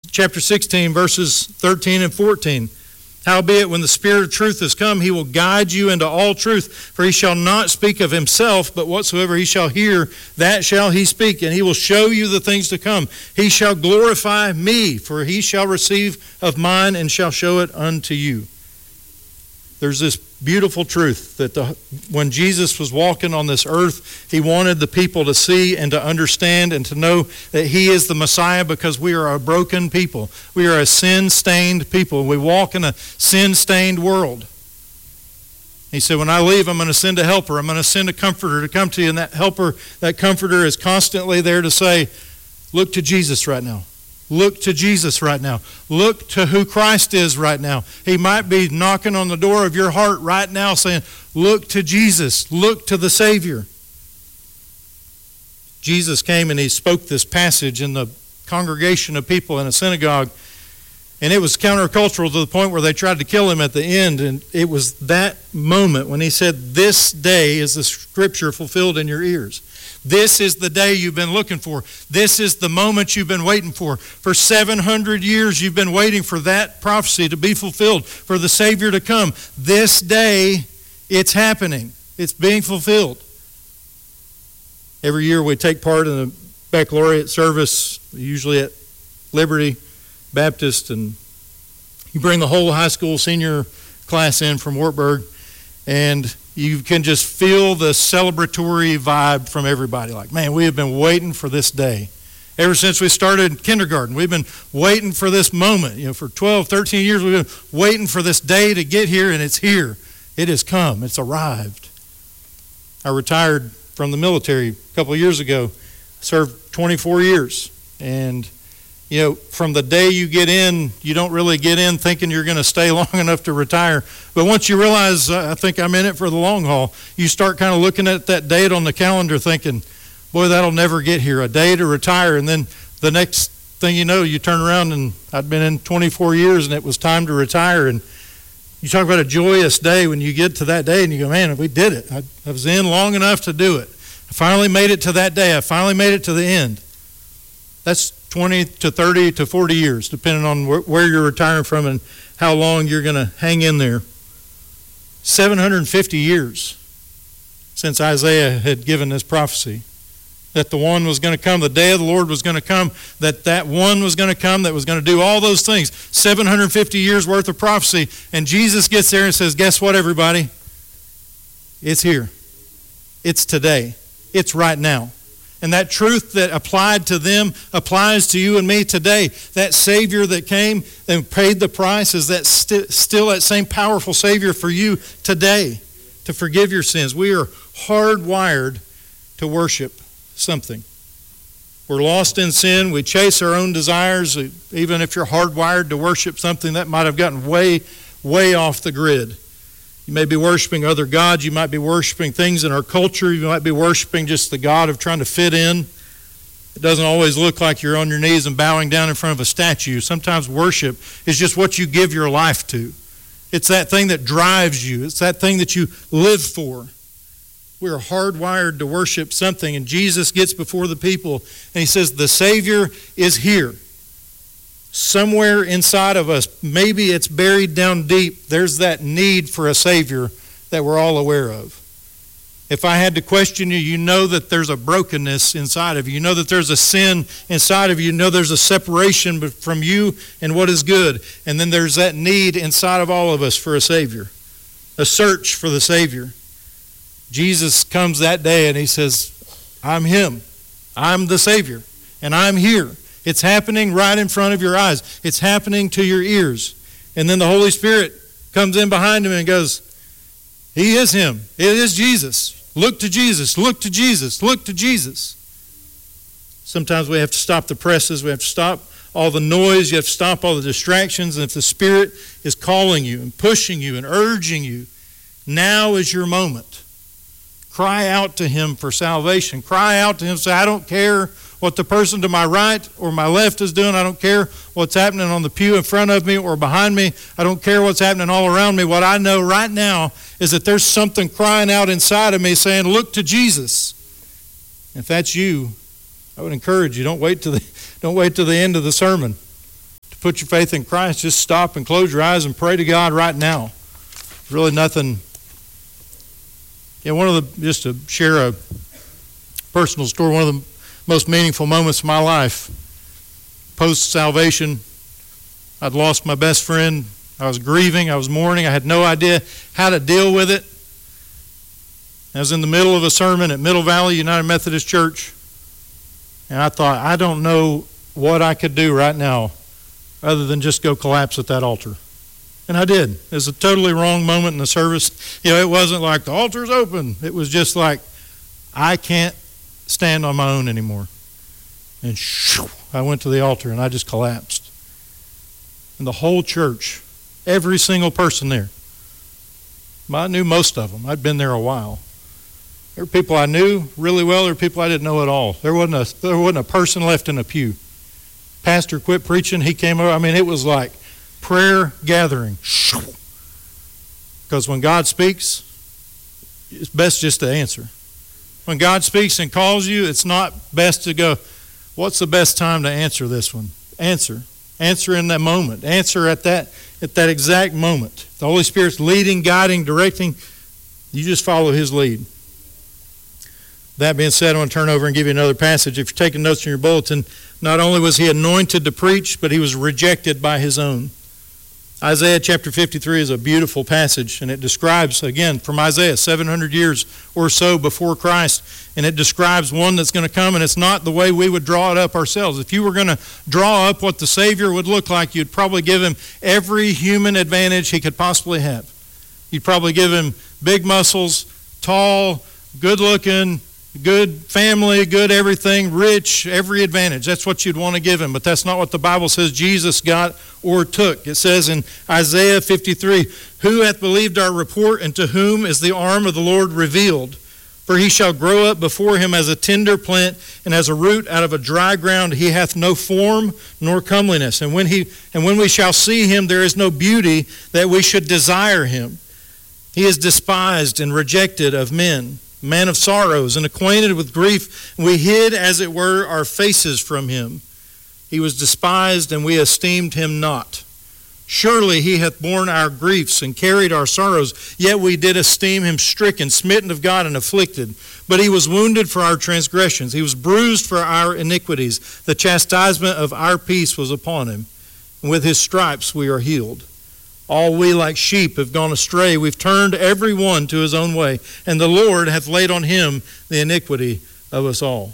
chapter 16, verses 13 and 14. Howbeit, when the Spirit of truth is come, he will guide you into all truth. For he shall not speak of himself, but whatsoever he shall hear, that shall he speak. And he will show you the things to come. He shall glorify me, for he shall receive of mine and shall show it unto you. There's this beautiful truth that when Jesus was walking on this earth, he wanted the people to see and to understand and to know that he is the Messiah, because we are a broken people. We are a sin-stained people. We walk in a sin-stained world. He said, when I leave, I'm going to send a helper. I'm going to send a comforter to come to you. And that helper, that comforter is constantly there to say, look to Jesus right now. Look to Jesus right now. Look to who Christ is right now. He might be knocking on the door of your heart right now saying, look to Jesus. Look to the Savior. Jesus came and he spoke this passage in the congregation of people in a synagogue, and it was countercultural to the point where they tried to kill him at the end. And it was that moment when he said, this day is the scripture fulfilled in your ears. This is the day you've been looking for. This is the moment you've been waiting for. For 700 years you've been waiting for that prophecy to be fulfilled, for the Savior to come. This day, it's happening. It's being fulfilled. Every year we take part in the baccalaureate service, usually at Liberty Baptist, and you bring the whole high school senior class in from Wartburg, and you can just feel the celebratory vibe from everybody. Like, man, we have been waiting for this day. Ever since we started kindergarten, we've been waiting for this moment. For 12, 13 years, we've been waiting for this day to get here, and it's here. It has come. It's arrived. I retired from the military a couple of years ago. I served 24 years. And from the day you get in, you don't really get in thinking you're going to stay long enough to retire. But once you realize, I think I'm in it for the long haul, you start kind of looking at that date on the calendar thinking, boy, that'll never get here, a day to retire. And then the next thing you know, you turn around, and I'd been in 24 years and it was time to retire. And you talk about a joyous day when you get to that day and you go, man, we did it. I was in long enough to do it. I finally made it to that day. I finally made it to the end. That's 20 to 30 to 40 years, depending on where you're retiring from and how long you're going to hang in there. 750 years since Isaiah had given this prophecy that the one was going to come, the day of the Lord was going to come, that one was going to come that was going to do all those things. 750 years worth of prophecy, and Jesus gets there and says, guess what, everybody? It's here. It's today. It's right now. And that truth that applied to them applies to you and me today. That Savior that came and paid the price, is that still that same powerful Savior for you today to forgive your sins. We are hardwired to worship something. We're lost in sin. We chase our own desires. Even if you're hardwired to worship something, that might have gotten way, way off the grid. You may be worshiping other gods. You might be worshiping things in our culture. You might be worshiping just the God of trying to fit in. It doesn't always look like you're on your knees and bowing down in front of a statue. Sometimes worship is just what you give your life to. It's that thing that drives you. It's that thing that you live for. We are hardwired to worship something, and Jesus gets before the people, and he says, the Savior is here. Somewhere inside of us, maybe it's buried down deep, there's that need for a Savior that we're all aware of. If I had to question you, you know that there's a brokenness inside of you. You know that there's a sin inside of you. You know there's a separation from you and what is good. And then there's that need inside of all of us for a Savior, a search for the Savior. Jesus comes that day and he says, I'm him. I'm the Savior, and I'm here. It's happening right in front of your eyes. It's happening to your ears. And then the Holy Spirit comes in behind him and goes, he is him. It is Jesus. Look to Jesus. Look to Jesus. Look to Jesus. Sometimes we have to stop the presses. We have to stop all the noise. You have to stop all the distractions. And if the Spirit is calling you and pushing you and urging you, now is your moment. Cry out to him for salvation. Cry out to him. Say, I don't care what the person to my right or my left is doing. I don't care what's happening on the pew in front of me or behind me. I don't care what's happening all around me. What I know right now is that there's something crying out inside of me saying, look to Jesus. If that's you, I would encourage you, don't wait till the end of the sermon. put your faith in Christ, just stop and close your eyes and pray to God right now. Really nothing. Just to share a personal story, one of the most meaningful moments of my life. Post-salvation, I'd lost my best friend. I was grieving. I was mourning. I had no idea how to deal with it. I was in the middle of a sermon at Middle Valley United Methodist Church, and I thought, I don't know what I could do right now other than just go collapse at that altar. And I did. It was a totally wrong moment in the service. It wasn't like the altar's open. It was just like, I can't stand on my own anymore. And I went to the altar and I just collapsed. And the whole church, every single person there, I knew most of them. I'd been there a while. There were people I knew really well. There were people I didn't know at all. There wasn't a person left in a pew. Pastor quit preaching. He came over. It was like prayer gathering. Because when God speaks, it's best just to answer. When God speaks and calls you, it's not best to go, what's the best time to answer this one? Answer. Answer in that moment. Answer at that exact moment. The Holy Spirit's leading, guiding, directing. You just follow His lead. That being said, I want to turn over and give you another passage. If you're taking notes in your bulletin, not only was He anointed to preach, but He was rejected by His own. Isaiah chapter 53 is a beautiful passage, and it describes, again, from Isaiah, 700 years or so before Christ, and it describes one that's going to come, and it's not the way we would draw it up ourselves. If you were going to draw up what the Savior would look like, you'd probably give Him every human advantage He could possibly have. You'd probably give Him big muscles, tall, good-looking, good family, good everything, rich, every advantage. That's what you'd want to give Him, but that's not what the Bible says Jesus got or took. It says in Isaiah 53, "Who hath believed our report, and to whom is the arm of the Lord revealed? For He shall grow up before Him as a tender plant, and as a root out of a dry ground. He hath no form nor comeliness. And when we shall see Him, there is no beauty that we should desire Him. He is despised and rejected of men, man of sorrows and acquainted with grief. We hid, as it were, our faces from Him. He was despised, and we esteemed Him not. Surely He hath borne our griefs and carried our sorrows, yet we did esteem Him stricken, smitten of God, and afflicted. But He was wounded for our transgressions. He was bruised for our iniquities. The chastisement of our peace was upon Him, and with His stripes we are healed. All we like sheep have gone astray. We've turned every one to his own way, and the Lord hath laid on Him the iniquity of us all."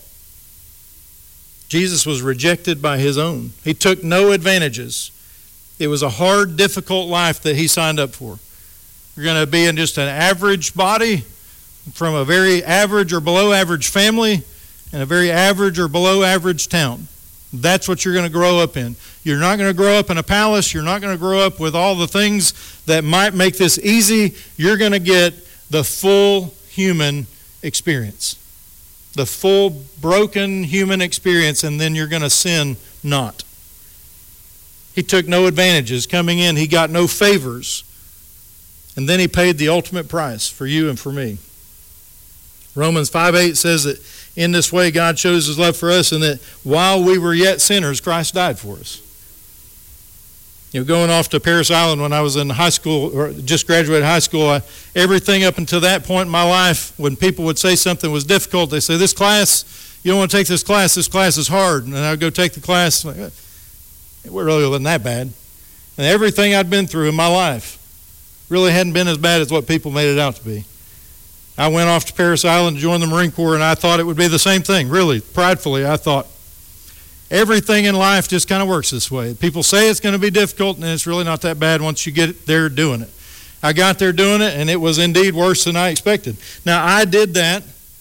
Jesus was rejected by His own. He took no advantages. It was a hard, difficult life that He signed up for. You're going to be in just an average body from a very average or below average family and a very average or below average town. That's what you're going to grow up in. You're not going to grow up in a palace. You're not going to grow up with all the things that might make this easy. You're going to get the full human experience. The full broken human experience, and then you're going to sin not. He took no advantages. Coming in, He got no favors. And then He paid the ultimate price for you and for me. Romans 5:8 says that in this way God shows His love for us, and that while we were yet sinners, Christ died for us. Going off to Parris Island when I was in high school, or just graduated high school, everything up until that point in my life, when people would say something was difficult, they say, "This class, you don't want to take this class is hard." And I'd go take the class, like, it really wasn't that bad. And everything I'd been through in my life really hadn't been as bad as what people made it out to be. I went off to Parris Island to join the Marine Corps, and I thought it would be the same thing. Really, pridefully, I thought everything in life just kind of works this way. People say it's going to be difficult, and it's really not that bad once you get there doing it. I got there doing it, and it was indeed worse than I expected. Now, I did that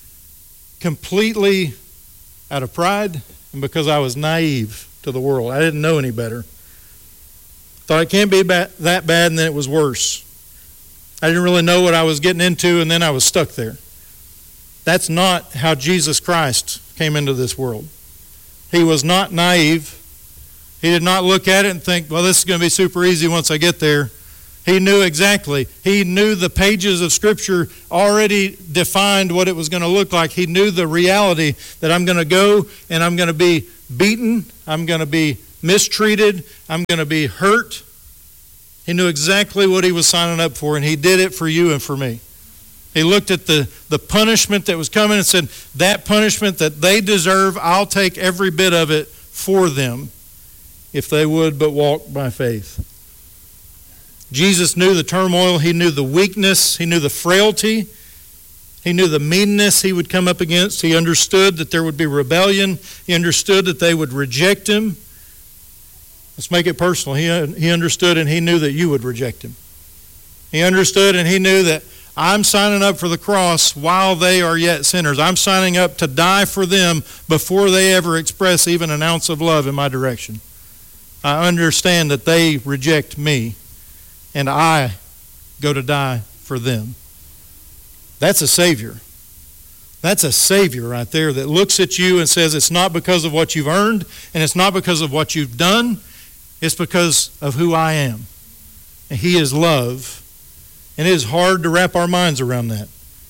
completely out of pride and because I was naive to the world. I didn't know any better. Thought it can't be that bad, and then it was worse. I didn't really know what I was getting into, and then I was stuck there. That's not how Jesus Christ came into this world. He was not naive. He did not look at it and think, well, this is going to be super easy once I get there. He knew exactly. He knew the pages of Scripture already defined what it was going to look like. He knew the reality that I'm going to go and I'm going to be beaten. I'm going to be mistreated. I'm going to be hurt. He knew exactly what he was signing up for, and he did it for you and for me. He looked at the punishment that was coming and said, that punishment that they deserve, I'll take every bit of it for them if they would but walk by faith. Jesus knew the turmoil. He knew the weakness. He knew the frailty. He knew the meanness he would come up against. He understood that there would be rebellion. He understood that they would reject him. Let's make it personal. He understood and he knew that you would reject him. He understood and he knew that I'm signing up for the cross while they are yet sinners. I'm signing up to die for them before they ever express even an ounce of love in my direction. I understand that they reject me, and I go to die for them. That's a Savior. That's a Savior right there that looks at you and says it's not because of what you've earned, and it's not because of what you've done. It's because of who I am. And He is love. And it is hard to wrap our minds around that.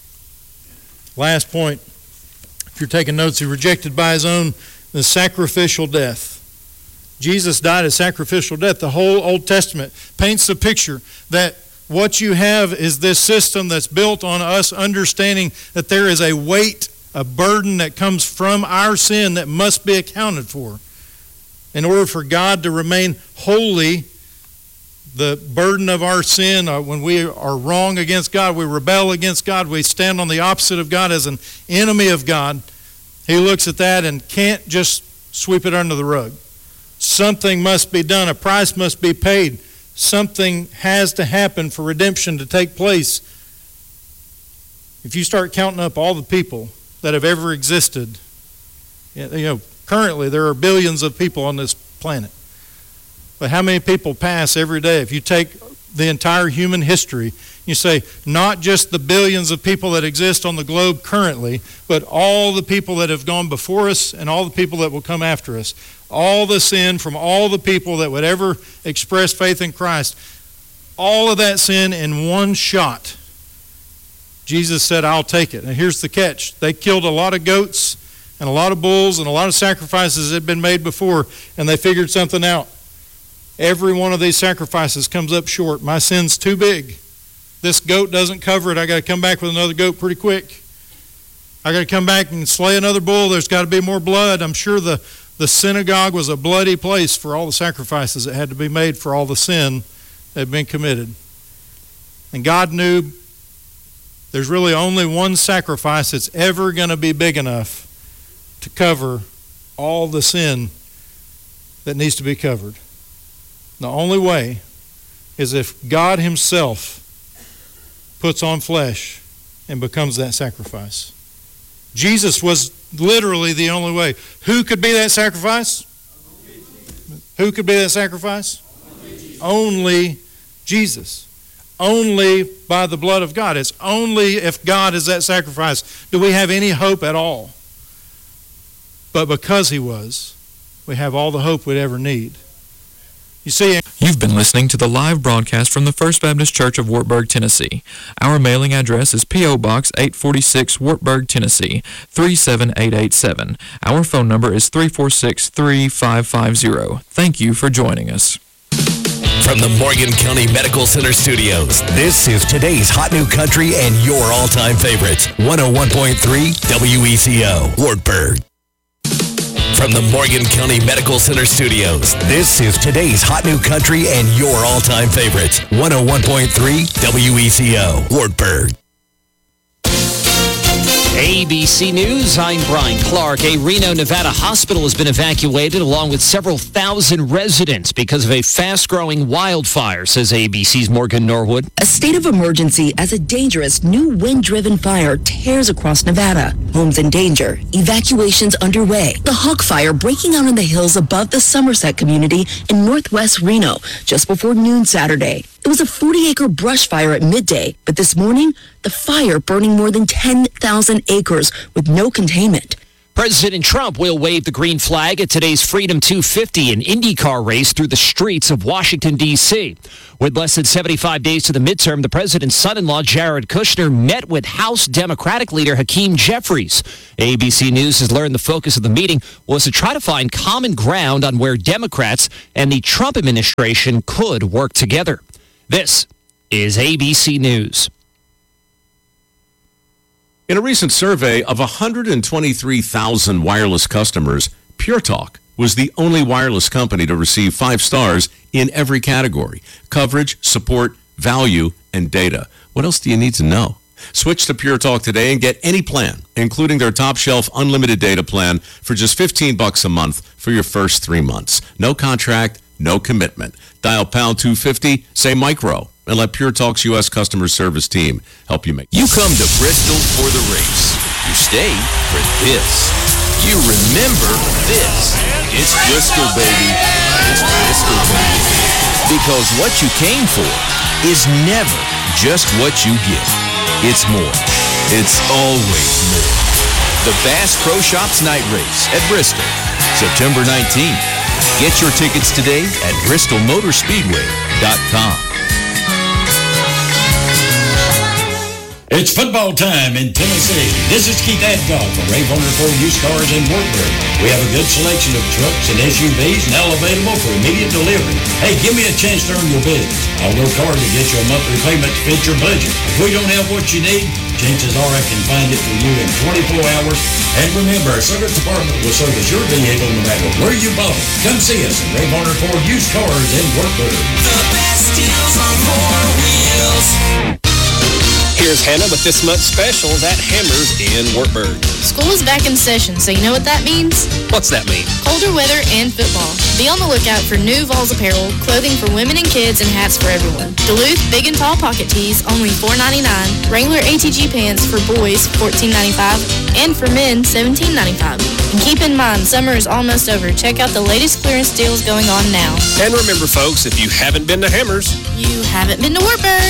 Last point, if you're taking notes, He rejected by His own the sacrificial death. Jesus died a sacrificial death. The whole Old Testament paints the picture that what you have is this system that's built on us understanding that there is a weight, a burden that comes from our sin that must be accounted for. In order for God to remain holy, the burden of our sin, when we are wrong against God, we rebel against God, we stand on the opposite of God as an enemy of God, He looks at that and can't just sweep it under the rug. Something must be done. A price must be paid. Something has to happen for redemption to take place. If you start counting up all the people that have ever existed, currently there are billions of people on this planet. But how many people pass every day? If you take the entire human history, you say not just the billions of people that exist on the globe currently, but all the people that have gone before us and all the people that will come after us. All the sin from all the people that would ever express faith in Christ. All of that sin in one shot. Jesus said, I'll take it. And here's the catch. They killed a lot of goats and a lot of bulls and a lot of sacrifices that had been made before, and they figured something out. Every one of these sacrifices comes up short. My sin's too big. This goat doesn't cover it. I got to come back with another goat pretty quick. I got to come back and slay another bull. There's got to be more blood. I'm sure the synagogue was a bloody place for all the sacrifices that had to be made for all the sin that had been committed. And God knew there's really only one sacrifice that's ever going to be big enough to cover all the sin that needs to be covered. The only way is if God Himself puts on flesh and becomes that sacrifice. Jesus was literally the only way. Who could be that sacrifice? Who could be that sacrifice? Only Jesus. Only by the blood of God. It's only if God is that sacrifice do we have any hope at all. But because He was, we have all the hope we'd ever need. You see, you've been listening to the live broadcast from the First Baptist Church of Wartburg, Tennessee. Our mailing address is P.O. Box 846, Wartburg, Tennessee, 37887. Our phone number is 346-3550. Thank you for joining us. From the Morgan County Medical Center Studios, this is today's Hot New Country and your all-time favorites, 101.3 WECO, Wartburg. From the Morgan County Medical Center Studios, this is today's Hot New Country and your all-time favorites, 101.3 WECO, Wartburg. ABC News, I'm Brian Clark. A Reno, Nevada hospital has been evacuated along with several thousand residents because of a fast-growing wildfire, says ABC's Morgan Norwood. A state of emergency as a dangerous new wind-driven fire tears across Nevada. Homes in danger, evacuations underway. The Hawk Fire breaking out in the hills above the Somerset community in northwest Reno just before noon Saturday. It was a 40-acre brush fire at midday, but this morning, the fire burning more than 10,000 acres with no containment. President Trump will wave the green flag at today's Freedom 250, an IndyCar race through the streets of Washington, D.C. With less than 75 days to the midterm, the president's son-in-law, Jared Kushner, met with House Democratic leader Hakeem Jeffries. ABC News has learned the focus of the meeting was to try to find common ground on where Democrats and the Trump administration could work together. This is ABC News. In a recent survey of 123,000 wireless customers, Pure Talk was the only wireless company to receive 5 stars in every category: coverage, support, value, and data. What else do you need to know? Switch to Pure Talk today and get any plan, including their top shelf unlimited data plan for just $15 a month for your first 3 months. No contract, no commitment. Dial pound 250, say micro, and let Pure Talk's U.S. customer service team help you make. You come to Bristol for the race. You stay for this. You remember this. It's Bristol, baby. It's Bristol, baby. Because what you came for is never just what you get. It's more. It's always more. The Bass Pro Shops Night Race at Bristol, September 19th. Get your tickets today at BristolMotorSpeedway.com. It's football time in Tennessee. This is Keith Adcock from Ray Bonner Ford Used Cars in Wartburg. We have a good selection of trucks and SUVs now available for immediate delivery. Hey, give me a chance to earn your business. I'll work hard to get you a monthly payment to fit your budget. If we don't have what you need, chances are I can find it for you in 24 hours. And remember, our service department will service your vehicle no matter where you bought it. Come see us at Ray Bonner Ford Used Cars in Wartburg. The best deals on 4 wheels. Here's Hannah with this month's specials at Hammers in Wartburg. School is back in session, so you know what that means? What's that mean? Colder weather and football. Be on the lookout for new Vols apparel, clothing for women and kids, and hats for everyone. Duluth Big and Tall Pocket Tees, only $4.99. Wrangler ATG pants for boys, $14.95. And for men, $17.95. And keep in mind, summer is almost over. Check out the latest clearance deals going on now. And remember, folks, if you haven't been to Hammers, you haven't been to Wartburg.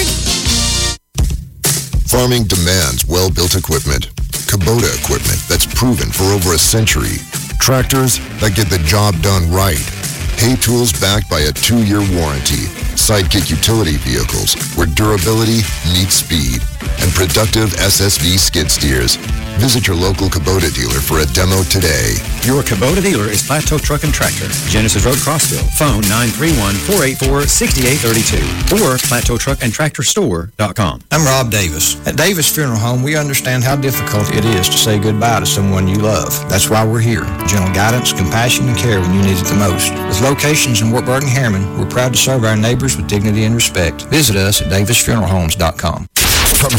Farming demands well-built equipment. Kubota equipment that's proven for over a century. Tractors that get the job done right. Hay tools backed by a 2-year warranty. Sidekick utility vehicles where durability meets speed. And productive SSV skid steers. Visit your local Kubota dealer for a demo today. Your Kubota dealer is Plateau Truck and Tractor, Genesis Road, Crossville. Phone 931-484-6832 or PlateauTruckandTractorStore.com. I'm Rob Davis. At Davis Funeral Home, we understand how difficult it is to say goodbye to someone you love. That's why we're here. Gentle guidance, compassion, and care when you need it the most. With locations in Wartburg and Harriman, we're proud to serve our neighbors with dignity and respect. Visit us at DavisFuneralHomes.com.